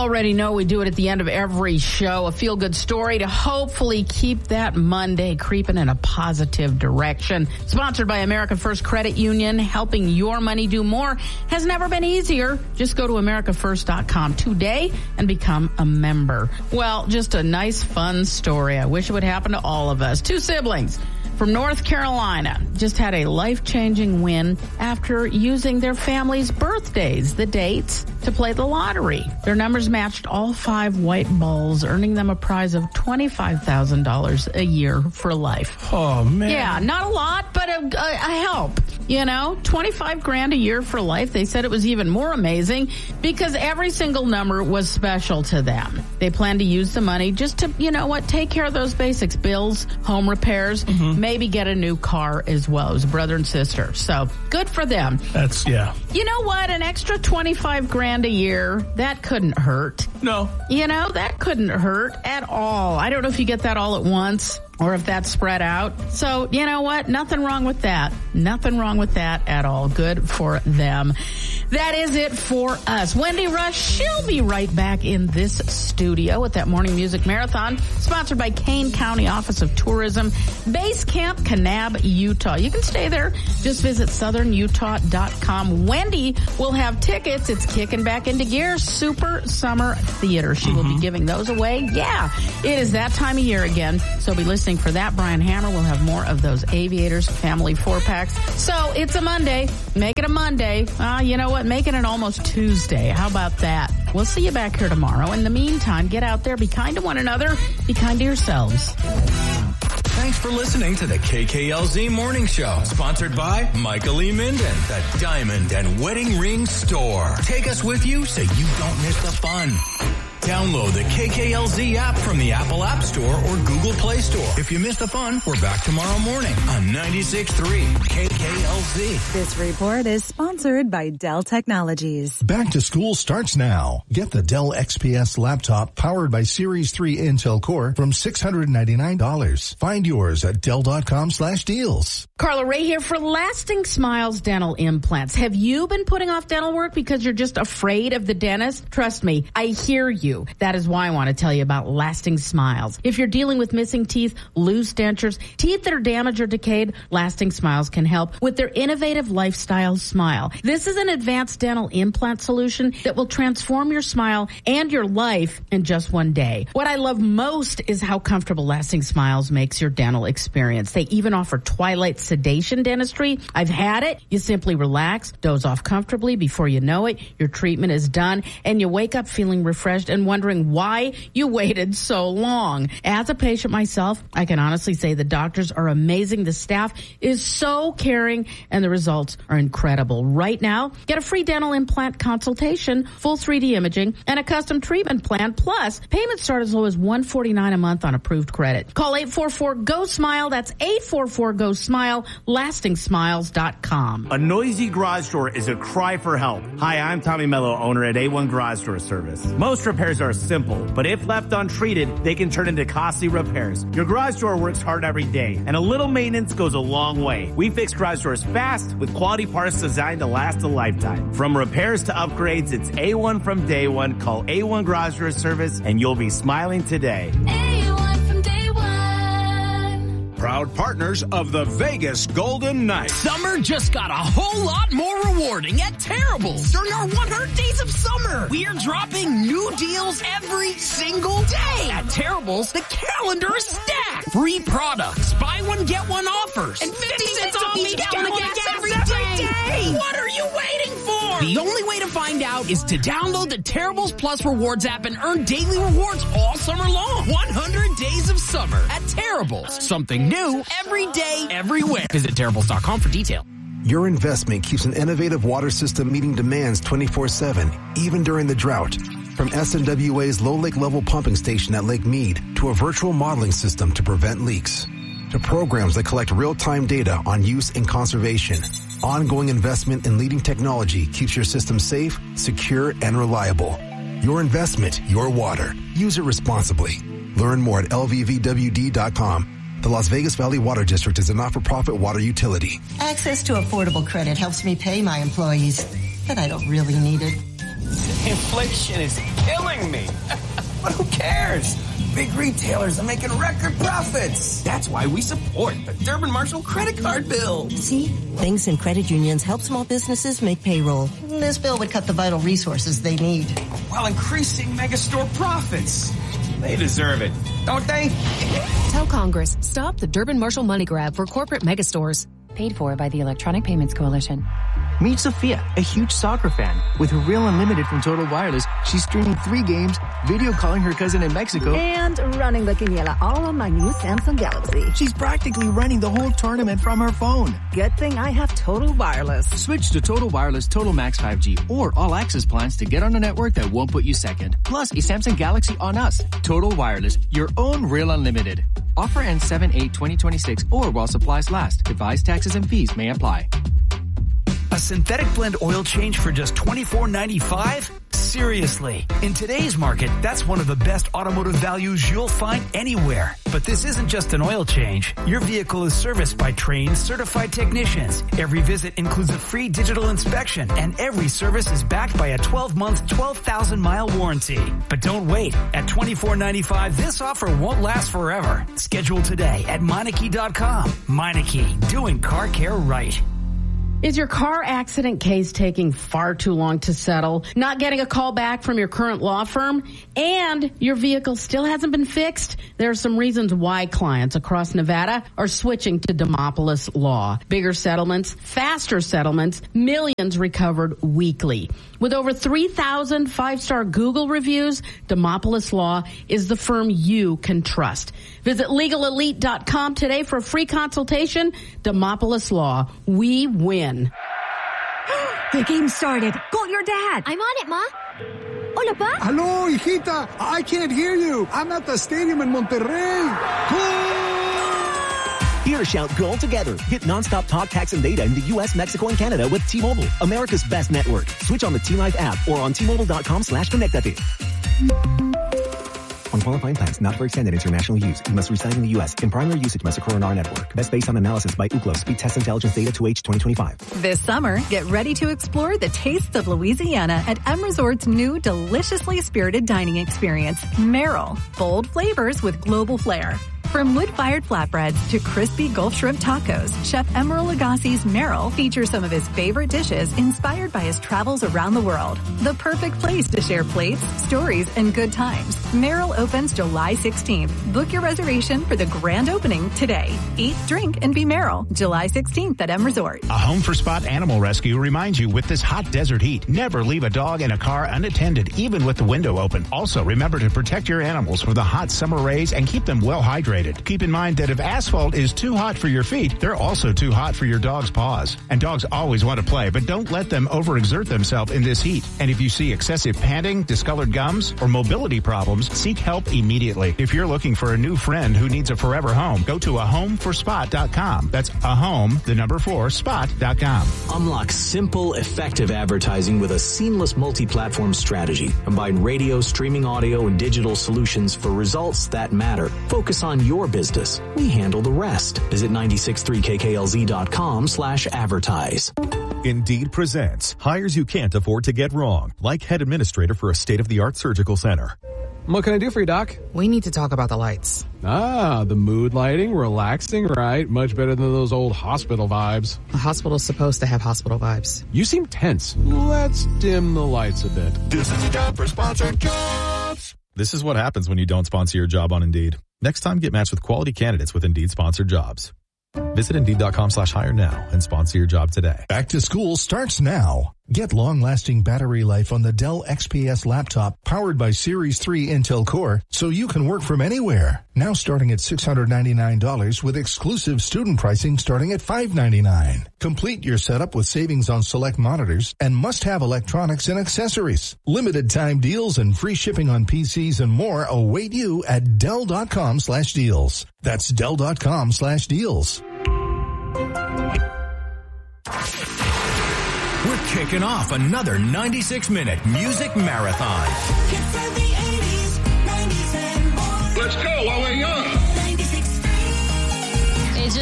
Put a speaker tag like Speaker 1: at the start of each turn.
Speaker 1: already know we do it at the end of every show, a feel-good story to hopefully keep that Monday creeping in a positive direction. Sponsored by America First Credit Union, helping your money do more has never been easier. Just go to americafirst.com today and become a member. Well, just a nice, fun story. I wish it would happen to all of us. Two siblings from North Carolina just had a life-changing win after using their family's birthdays, the dates, to play the lottery. Their numbers matched all 5 white balls, earning them a prize of $25,000 a year for life.
Speaker 2: Oh, man.
Speaker 1: Yeah, not a lot, but a help. You know, $25,000 a year for life. They said it was even more amazing because every single number was special to them. They plan to use the money just to, you know what, take care of those basics, bills, home repairs, maybe get a new car as well. It was a brother and sister. So good for them.
Speaker 2: Yeah.
Speaker 1: You know what? An extra $25,000 a year, that couldn't hurt.
Speaker 2: No.
Speaker 1: You know, that couldn't hurt at all. I don't know if you get that all at once or if that's spread out. So, you know what? Nothing wrong with that. Nothing wrong with that at all. Good for them. That is it for us. Wendy Rush, she'll be right back in this studio with that morning music marathon, sponsored by Kane County Office of Tourism, Base Camp Kanab, Utah. You can stay there. Just visit southernutah.com. Wendy will have tickets. It's kicking back into gear. Super Summer Theater. She will be giving those away. Yeah, it is that time of year again. So be listening for that. Brian Hammer will have more of those Aviators family 4-packs. So it's a Monday. Make it a Monday. You know what? Make it an almost Tuesday. How about that? We'll see you back here tomorrow. In the meantime, get out there. Be kind to one another. Be kind to yourselves.
Speaker 3: Thanks for listening to the KKLZ Morning Show, sponsored by Michael E. Minden, the Diamond and Wedding Ring Store. Take us with you so you don't miss the fun. Download the KKLZ app from the Apple App Store or Google Play Store. If you missed the fun, we're back tomorrow morning on 96.3 KKLZ.
Speaker 4: This report is sponsored by Dell Technologies.
Speaker 5: Back to school starts now. Get the Dell XPS laptop powered by Series 3 Intel Core from $699. Find yours at Dell.com/deals.
Speaker 1: Carla Ray here for Lasting Smiles Dental Implants. Have you been putting off dental work because you're just afraid of the dentist? Trust me, I hear you. That is why I want to tell you about Lasting Smiles. If you're dealing with missing teeth, loose dentures, teeth that are damaged or decayed, Lasting Smiles can help with their innovative lifestyle smile. This is an advanced dental implant solution that will transform your smile and your life in just one day. What I love most is how comfortable Lasting Smiles makes your dental experience. They even offer twilight sedation dentistry. I've had it. You simply relax, doze off comfortably. Before you know it, your treatment is done, and you wake up feeling refreshed and wondering why you waited so long. As a patient myself, I can honestly say the doctors are amazing. The staff is so caring, and the results are incredible. Right now, get a free dental implant consultation, full 3D imaging, and a custom treatment plan. Plus, payments start as low as $149 a month on approved credit. Call 844-GO-SMILE. That's 844-GO-SMILE, lastingsmiles.com.
Speaker 6: A noisy garage door is a cry for help. Hi, I'm Tommy Mello, owner at A1 Garage Door Service. Most repairs are simple, but if left untreated, they can turn into costly repairs. Your garage door works hard every day, and a little maintenance goes a long way. We fix garage doors fast with quality parts designed to last a lifetime. From repairs to upgrades, it's A1 from day one. Call A1 Garage Door Service, and you'll be smiling today.
Speaker 7: A1 from day one.
Speaker 8: Proud partners of the Vegas Golden Knights.
Speaker 9: Summer just got a whole lot more rewarding at Terrible's. During our 100 Days of Summer, we are dropping new deals every single day. At Terrible's, the calendar is stacked. Free products, buy one, get one offers, and 50 cents off each gallon of gas every day. What are you waiting for? The only way to find out is to download the Terrible's Plus Rewards app and earn daily rewards all summer long. 100 Days of Summer at Terrible's. Something new every day, everywhere. Visit Terrible's.com for detail.
Speaker 10: Your investment keeps an innovative water system meeting demands 24/7, even during the drought. From SNWA's low lake level pumping station at Lake Mead to a virtual modeling system to prevent leaks, to programs that collect real-time data on use and conservation. Ongoing investment in leading technology keeps your system safe, secure, and reliable. Your investment, your water. Use it responsibly. Learn more at lvvwd.com. The Las Vegas Valley Water District is a not-for-profit water utility.
Speaker 11: Access to affordable credit helps me pay my employees, but I don't really need it.
Speaker 9: Inflation is killing me. But who cares? Big retailers are making record profits. That's why we support the Durbin Marshall credit card bill.
Speaker 2: See? Banks and credit unions help small businesses make payroll. This bill would cut the vital resources they need,
Speaker 9: while increasing megastore profits. They deserve it, don't they?
Speaker 11: Tell Congress, stop the Durbin Marshall money grab for corporate megastores.
Speaker 12: Paid for by the Electronic Payments Coalition.
Speaker 13: Meet Sophia, a huge soccer fan. With her Real Unlimited from Total Wireless, she's streaming 3 games, video calling her cousin in Mexico,
Speaker 14: and running the quiniela all on my new Samsung Galaxy.
Speaker 13: She's practically running the whole tournament from her phone.
Speaker 14: Good thing I have Total Wireless.
Speaker 13: Switch to Total Wireless Total Max 5G or All Access plans to get on a network that won't put you second. Plus, a Samsung Galaxy on us. Total Wireless, your own Real Unlimited. Offer ends 7/8/2026 or while supplies last. Device taxes and fees may apply.
Speaker 15: A synthetic blend oil change for just $24.95? Seriously. In today's market, that's one of the best automotive values you'll find anywhere. But this isn't just an oil change. Your vehicle is serviced by trained, certified technicians. Every visit includes a free digital inspection, and every service is backed by a 12-month, 12,000-mile warranty. But don't wait. At $24.95, this offer won't last forever. Schedule today at Meineke.com. Meineke, doing car care right.
Speaker 1: Is your car accident case taking far too long to settle? Not getting a call back from your current law firm? And your vehicle still hasn't been fixed? There are some reasons why clients across Nevada are switching to Demopolis Law. Bigger settlements, faster settlements, millions recovered weekly. With over 3,000 5-star Google reviews, Demopolis Law is the firm you can trust. Visit LegalElite.com today for a free consultation. Demopolis Law. We win.
Speaker 14: The game started. Call your dad.
Speaker 7: I'm on it, Ma. Hola, Pa.
Speaker 16: Hello, hijita. I can't hear you. I'm at the stadium in Monterrey.
Speaker 17: Here, shout goal together. Get nonstop talk, text, and data in the U.S., Mexico, and Canada with T-Mobile, America's best network. Switch on the T-Life app or on T-Mobile.com/connectate. On qualifying plans not for extended international use, you must reside in the U.S. In primary usage must occur on our network. Best based on analysis by Ookla. Speed Test Intelligence Data 2H 2025.
Speaker 4: This summer, get ready to explore the tastes of Louisiana at M Resort's new deliciously spirited dining experience, Merrill. Bold flavors with global flair. From wood-fired flatbreads to crispy Gulf shrimp tacos, Chef Emeril Lagasse's Merrill features some of his favorite dishes inspired by his travels around the world. The perfect place to share plates, stories, and good times. Merrill opens July 16th. Book your reservation for the grand opening today. Eat, drink, and be Merrill. July 16th at M Resort.
Speaker 8: A Home for Spot Animal Rescue reminds you with this hot desert heat, never leave a dog in a car unattended, even with the window open. Also, remember to protect your animals from the hot summer rays and keep them well hydrated. Keep in mind that if asphalt is too hot for your feet, they're also too hot for your dog's paws. And dogs always want to play, but don't let them overexert themselves in this heat. And if you see excessive panting, discolored gums, or mobility problems, seek help immediately. If you're looking for a new friend who needs a forever home, go to ahomeforspot.com. That's spot.com.
Speaker 18: Unlock simple, effective advertising with a seamless multi-platform strategy. Combine radio, streaming audio, and digital solutions for results that matter. Focus on your business. We handle the rest. Visit 963kklz.com/advertise.
Speaker 19: Indeed presents hires you can't afford to get wrong, like head administrator for a state-of-the-art surgical center.
Speaker 20: What can I do for you, Doc?
Speaker 21: We need to talk about the lights.
Speaker 20: Ah, the mood lighting, relaxing, right? Much better than those old hospital vibes.
Speaker 21: A hospital's supposed to have hospital vibes.
Speaker 20: You seem tense. Let's dim the lights a bit.
Speaker 19: This is time for sponsored jobs. This is what happens when you don't sponsor your job on Indeed. Next time, get matched with quality candidates with Indeed sponsored jobs. Visit Indeed.com/hire now and sponsor your job today.
Speaker 5: Back to school starts now. Get long-lasting battery life on the Dell XPS laptop powered by Series 3 Intel Core so you can work from anywhere. Now starting at $699 with exclusive student pricing starting at $599. Complete your setup with savings on select monitors and must-have electronics and accessories. Limited time deals and free shipping on PCs and more await you at Dell.com/deals. That's Dell.com/deals.
Speaker 3: We're kicking off another 96-minute music marathon.
Speaker 22: Let's go while we're young.